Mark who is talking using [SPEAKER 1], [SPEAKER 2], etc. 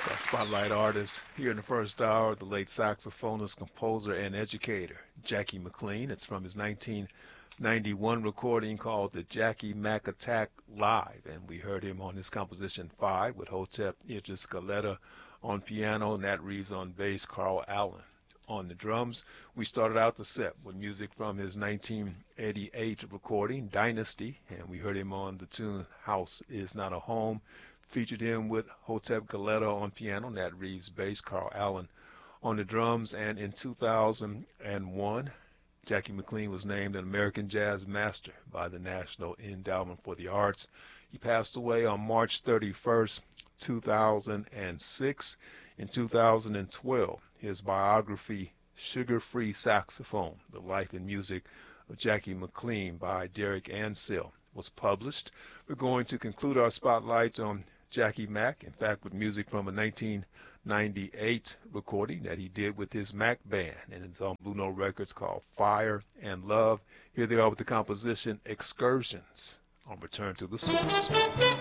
[SPEAKER 1] It's our spotlight artist here in the first hour, the late saxophonist, composer, and educator, Jackie McLean. It's from his 1991 recording called The Jackie Mac Attack Live, and we heard him on his composition 5 with Hotep Idris Galeta on piano, Nat Reeves on bass, Carl Allen on the drums. We started out the set with music from his 1988 recording, Dynasty, and we heard him on the tune House Is Not a Home. Featured him with Hotep Galeta on piano, Nat Reeves bass, Carl Allen on the drums. And in 2001, Jackie McLean was named an American Jazz Master by the National Endowment for the Arts. He passed away on March 31st, 2006. In 2012, his biography, Sugar-Free Saxophone, The Life and Music of Jackie McLean by Derek Ansell, was published. We're going to conclude our spotlight on Jackie Mac, in fact, with music from a 1998 recording that he did with his Mac Band, and it's on Blue Note Records, called Fire and Love. Here they are with the composition Excursions on Return to the Source.